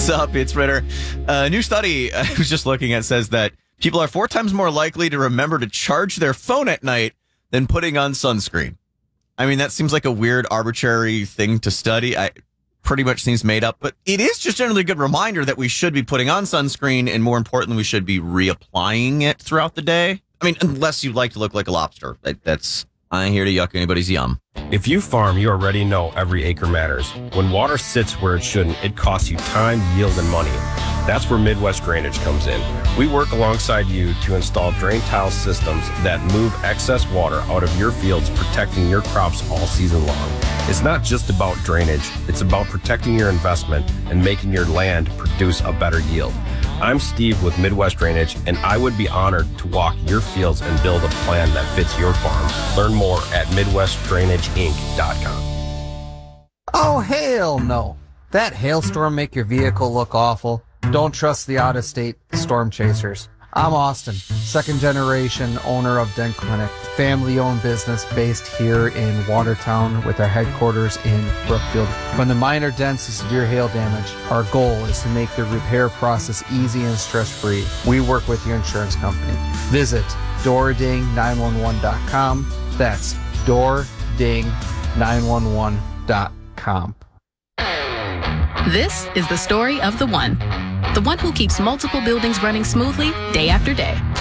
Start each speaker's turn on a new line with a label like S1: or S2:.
S1: What's up? It's Ritter. A new study I was just looking at says that people are 4 times more likely to remember to charge their phone at night than putting on sunscreen. I mean, that seems like a weird, arbitrary thing to study. Pretty much seems made up, but it is just generally a good reminder that we should be putting on sunscreen, and more importantly, we should be reapplying it throughout the day. I mean, unless you like to look like a lobster. I ain't here to yuck anybody's yum.
S2: If you farm, you already know every acre matters. When water sits where it shouldn't, it costs you time, yield, and money. That's where Midwest Drainage comes in. We work alongside you to install drain tile systems that move excess water out of your fields, protecting your crops all season long. It's not just about drainage, it's about protecting your investment and making your land produce a better yield. I'm Steve with Midwest Drainage, and I would be honored to walk your fields and build a plan that fits your farm. Learn more at MidwestDrainageInc.com.
S3: Oh, hell no. That hailstorm make your vehicle look awful? Don't trust the out-of-state storm chasers. I'm Austin, second generation owner of Dent Clinic, family-owned business based here in Watertown with our headquarters in Brookfield. From the minor dents to severe hail damage, our goal is to make the repair process easy and stress-free. We work with your insurance company. Visit doording911.com. That's doording911.com.
S4: This is the story of the one who keeps multiple buildings running smoothly day after day.